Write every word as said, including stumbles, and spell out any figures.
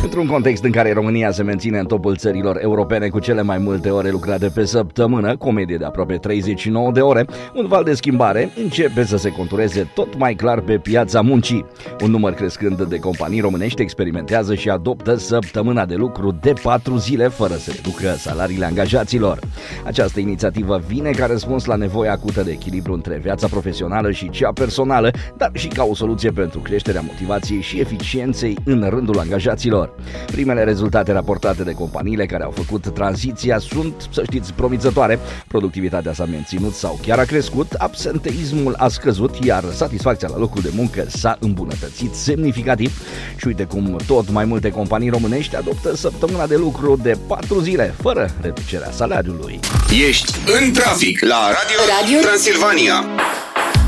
Într-un context în care România se menține în topul țărilor europene cu cele mai multe ore lucrate pe săptămână, cu o medie de aproape treizeci și nouă de ore, un val de schimbare începe să se contureze tot mai clar pe piața muncii. Un număr crescând de companii românești experimentează și adoptă săptămâna de lucru de patru zile fără să reducă salariile angajaților. Această inițiativă vine ca răspuns la nevoia acută de echilibru între viața profesională și cea personală, dar și ca o soluție pentru creșterea motivației și eficienței în rândul angajaților. Primele rezultate raportate de companiile care au făcut tranziția sunt, să știți, promițătoare. Productivitatea s-a menținut sau chiar a crescut, absenteismul a scăzut, iar satisfacția la locul de muncă s-a îmbunătățit semnificativ. Și uite cum tot mai multe companii românești adoptă săptămâna de lucru de patru zile, fără reducerea salariului. Ești în trafic la Radio, Radio Transilvania.